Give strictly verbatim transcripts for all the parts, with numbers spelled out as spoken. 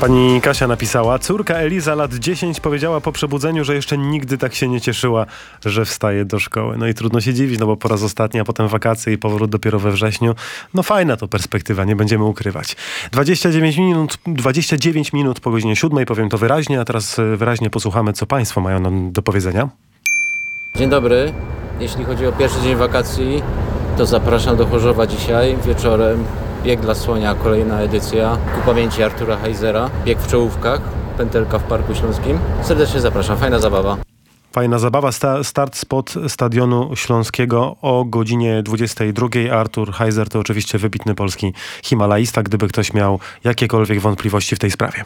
Pani Kasia napisała: córka Eliza, lat dziesięć, powiedziała po przebudzeniu, że jeszcze nigdy tak się nie cieszyła, że wstaje do szkoły. No i trudno się dziwić, no bo po raz ostatni, a potem wakacje i powrót dopiero we wrześniu. No fajna to perspektywa, nie będziemy ukrywać. dwadzieścia dziewięć minut, dwadzieścia dziewięć minut po godzinie siódmej, powiem to wyraźnie, a teraz wyraźnie posłuchamy, co państwo mają nam do powiedzenia. Dzień dobry. Jeśli chodzi o pierwszy dzień wakacji, to zapraszam do Chorzowa dzisiaj wieczorem. Bieg dla słonia, kolejna edycja ku pamięci Artura Heisera. Bieg w czołówkach, pętelka w Parku Śląskim. Serdecznie zapraszam, fajna zabawa. Fajna zabawa. Sta- start spod Stadionu Śląskiego o godzinie dwudziestej drugiej. Artur Heiser to oczywiście wybitny polski himalaista, gdyby ktoś miał jakiekolwiek wątpliwości w tej sprawie.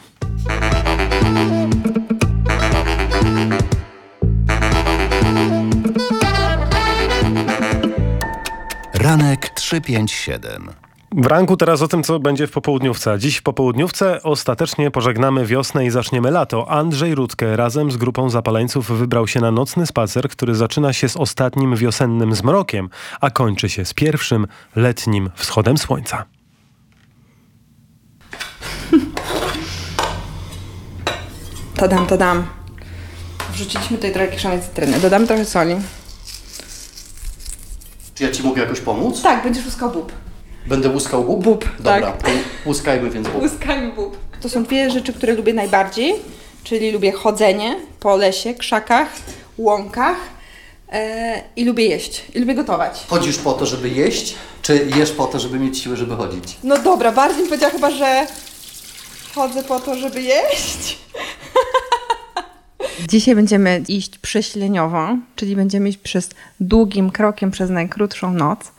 Ranek trzysta pięćdziesiąt siedem. W ranku teraz o tym, co będzie w popołudniówce. Dziś w popołudniówce ostatecznie pożegnamy wiosnę i zaczniemy lato. Andrzej Rutkę razem z grupą zapaleńców wybrał się na nocny spacer, który zaczyna się z ostatnim wiosennym zmrokiem, a kończy się z pierwszym letnim wschodem słońca. Tadam, tadam. Wrzuciliśmy tutaj trochę kiszonej cytryny. Dodamy trochę soli. Czy ja ci mogę jakoś pomóc? Tak, będziesz łuskał bób. Będę łuskał bób? Bób, Dobra, tak. to łuskajmy więc bób. Łuskajmy bób. To są dwie rzeczy, które lubię najbardziej, czyli lubię chodzenie po lesie, krzakach, łąkach e, i lubię jeść. I lubię gotować. Chodzisz po to, żeby jeść, czy jesz po to, żeby mieć siłę, żeby chodzić? No dobra, bardziej bym powiedziała chyba, że chodzę po to, żeby jeść. Dzisiaj będziemy iść prześleniowo, czyli będziemy iść przez długim krokiem przez najkrótszą noc.